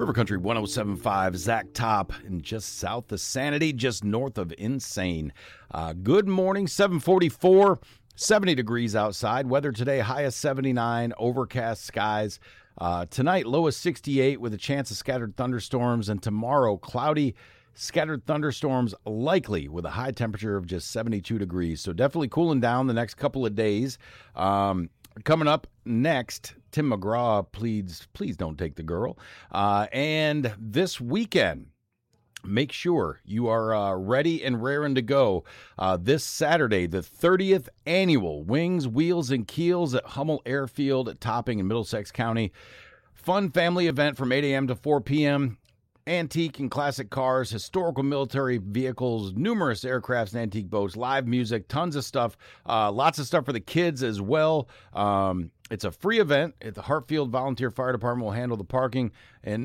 River Country 107.5, Zach Top, and just south of Sanity, just north of Insane. Good morning, 7:44, 70 degrees outside. Weather today, high of 79, overcast skies. Tonight, low of 68 with a chance of scattered thunderstorms, and tomorrow, cloudy, scattered thunderstorms likely with a high temperature of just 72 degrees. So definitely cooling down the next couple of days. Coming up next, Tim McGraw pleads, please don't take the girl. And this weekend, make sure you are ready and raring to go. This Saturday, the 30th annual Wings, Wheels, and Keels at Hummel Airfield at Topping in Middlesex County. Fun family event from 8 a.m. to 4 p.m. Antique and classic cars, historical military vehicles, numerous aircrafts and antique boats, live music, tons of stuff, lots of stuff for the kids as well. It's a free event. The Hartfield Volunteer Fire Department will handle the parking, and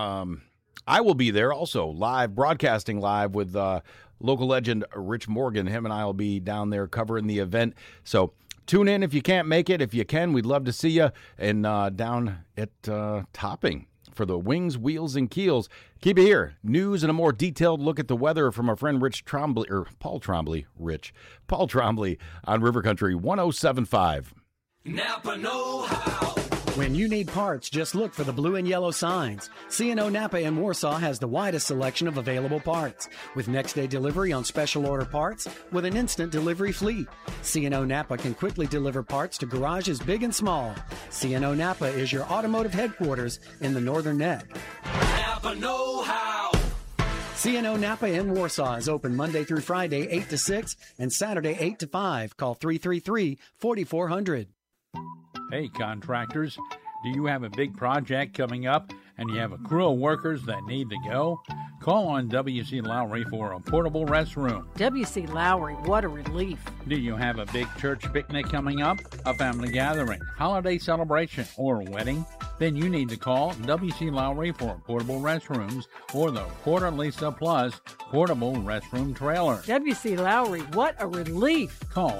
I will be there also, broadcasting live with local legend Rich Morgan. Him and I will be down there covering the event. So tune in if you can't make it. If you can, we'd love to see you. And down at Topping for the Wings, Wheels, and Keels. Keep it here. News and a more detailed look at the weather from our friend Paul Trombley on River Country 107.5. Napa know-how. When you need parts, just look for the blue and yellow signs. C&O Napa in Warsaw has the widest selection of available parts, with next-day delivery on special order parts with an instant delivery fleet. C&O Napa can quickly deliver parts to garages big and small. C&O Napa is your automotive headquarters in the Northern Neck. Napa know-how. C&O Napa in Warsaw is open Monday through Friday, 8 to 6, and Saturday, 8 to 5. Call 333-4400. Hey, contractors, do you have a big project coming up and you have a crew of workers that need to go? Call on W.C. Lowry for a portable restroom. W.C. Lowry, what a relief. Do you have a big church picnic coming up, a family gathering, holiday celebration, or a wedding? Then you need to call W.C. Lowry for portable restrooms or the Porta Lisa Plus portable restroom trailer. W.C. Lowry, what a relief. Call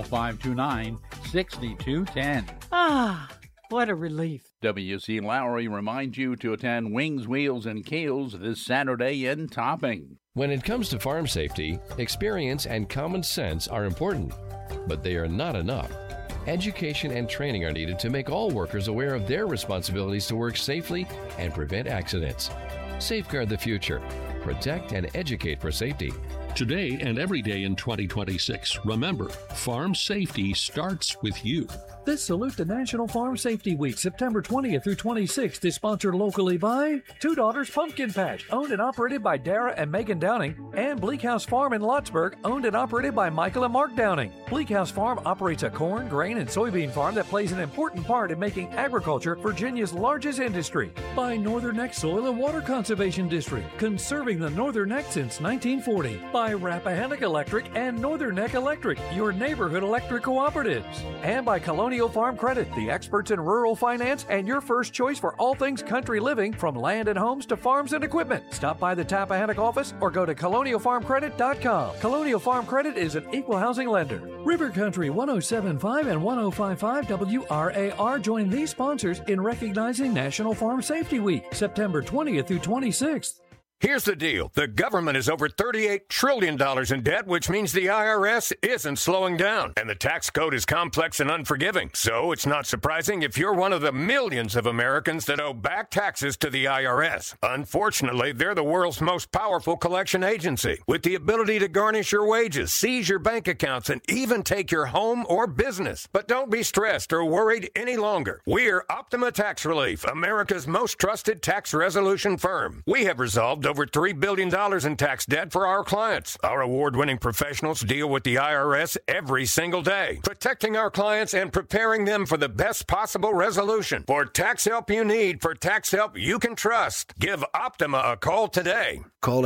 529-6210. Ah, what a relief. W.C. Lowry reminds you to attend Wings, Wheels, and Keels this Saturday in Topping. When it comes to farm safety, experience and common sense are important, but they are not enough. Education and training are needed to make all workers aware of their responsibilities to work safely and prevent accidents. Safeguard the future. Protect and educate for safety. Today and every day in 2026, remember, farm safety starts with you. This salute to National Farm Safety Week, September 20th through 26th, is sponsored locally by Two Daughters Pumpkin Patch, owned and operated by Dara and Megan Downing, and Bleak House Farm in Lottsburg, owned and operated by Michael and Mark Downing. Bleak House Farm operates a corn, grain, and soybean farm that plays an important part in making agriculture Virginia's largest industry. By Northern Neck Soil and Water Conservation District, conserving the Northern Neck since 1940. By Rappahannock Electric and Northern Neck Electric, your neighborhood electric cooperatives. And by Colonial Farm Credit, the experts in rural finance and your first choice for all things country living, from land and homes to farms and equipment. Stop by the Tappahannock office or go to colonialfarmcredit.com. Colonial Farm Credit is an equal housing lender. River Country 107.5 and 105.5 WRAR join these sponsors in recognizing National Farm Safety Week, September 20th through 26th. Here's the deal. The government is over $38 trillion in debt, which means the IRS isn't slowing down. And the tax code is complex and unforgiving. So it's not surprising if you're one of the millions of Americans that owe back taxes to the IRS. Unfortunately, they're the world's most powerful collection agency, with the ability to garnish your wages, seize your bank accounts, and even take your home or business. But don't be stressed or worried any longer. We're Optima Tax Relief, America's most trusted tax resolution firm. We have resolved over $3 billion in tax debt for our clients. Our award-winning professionals deal with the IRS every single day, protecting our clients and preparing them for the best possible resolution. For tax help you need, for tax help you can trust, give Optima a call today. Call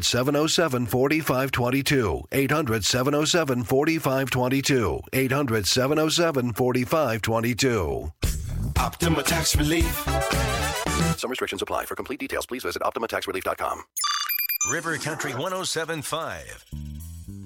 800-707-4522. 800-707-4522. 800-707-4522. Optima Tax Relief. Some restrictions apply. For complete details, please visit OptimaTaxRelief.com. River Country 107.5.